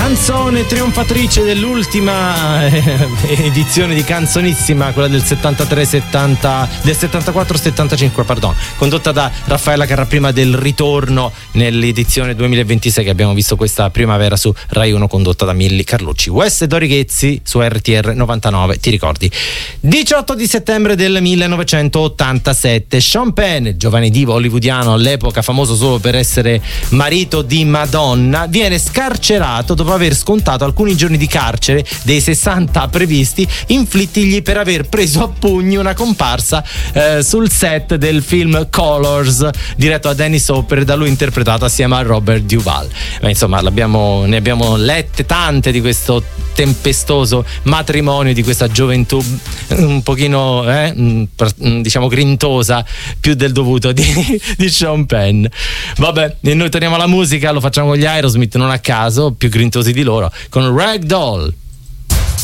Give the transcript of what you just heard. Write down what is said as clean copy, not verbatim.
Canzone trionfatrice dell'ultima edizione di Canzonissima, quella del 74-75, pardon, condotta da Raffaella Carrà prima del ritorno nell'edizione 2026 che abbiamo visto questa primavera su Rai 1, condotta da Milly Carlucci. Wes e Dori Ghezzi su RTR 99, ti ricordi? 18 di settembre del 1987, Sean Penn, giovane divo hollywoodiano all'epoca famoso solo per essere marito di Madonna, viene scarcerato dopo aver scontato alcuni giorni di carcere dei 60 previsti, inflittigli per aver preso a pugni una comparsa sul set del film Colors, diretto da Dennis Hopper, da lui interpretato assieme a Robert Duvall. Ma insomma, ne abbiamo lette tante di questo tempestoso matrimonio, di questa gioventù un pochino diciamo grintosa più del dovuto di Sean Penn. Vabbè, e noi torniamo alla musica, lo facciamo con gli Aerosmith, non a caso, più grintosi di loro, con Ragdoll.